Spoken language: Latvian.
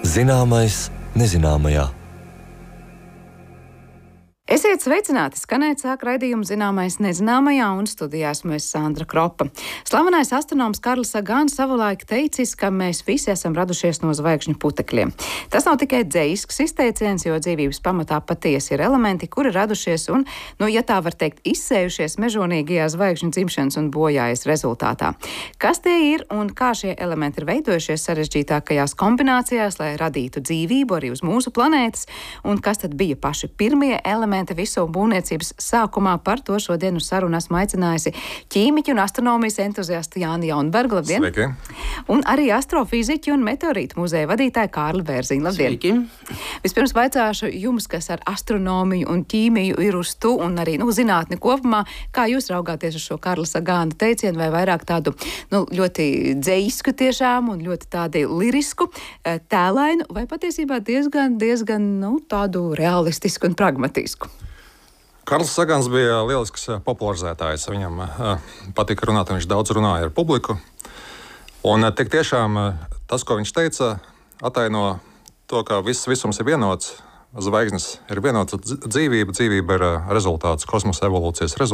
Zināmais nezināmajā. Esiet sveicināti! Skanēt sāk raidījumu Zināmais nezināmajā, un studijā esmu Sandra Kropa. Slavenais astronoms Karls Sagans savulaik teicis, ka mēs visi esam radušies no zvaigžņu putekļiem. Tas nav tikai dzejisks izteiciens, jo dzīvības pamatā patiesi ir elementi, kuri radušies un, ja tā var teikt, izsējušies mežonīgajā zvaigžņu dzimšanas un bojājas rezultātā. Kas tie ir un kā šie elementi ir veidojušies sarežģītākajās kombinācijās, lai radītu dzīvību arī uz mūsu planētas, un kas tad bija paši pirmie elementi visu būvniecības sākumā? Par to šodien uz sarunu esmu aicinājusi ķīmiķu un astronomijas entuziastu Jāni Jaunbergu. Labdien! Sveiki! Un arī astrofiziķu un meteorītu muzeja vadītāju Kārli Bērziņu. Labdien! Sveiki! Vispirms vaicāšu jums, kas ar astronomiju un ķīmiju ir uz tu un arī zinātni kopumā, kā jūs raugāties uz šo Karla Sagana teicienu, vai vairāk tādu ļoti dzejisku tiešām un ļoti tādu lirisku, tēlainu, vai patiesībā diezgan tādu realistisku un pragmatisku? Karls Sagans bija lielisks popularizētājs. Viņam patika runāt, un viņš daudz runāja ar publiku. Un tik tiešām tas, ko viņš teica, ataino to, ka visums ir vienots, zvaigznes ir vienots, dzīvība ir rezultāts, kosmosa evolūcijas rezultāts.